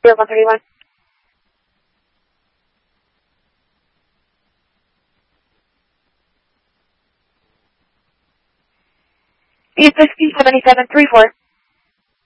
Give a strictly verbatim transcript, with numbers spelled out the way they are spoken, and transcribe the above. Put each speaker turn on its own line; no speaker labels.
Field one thirty-one. East sixty, seventy-seven, three four.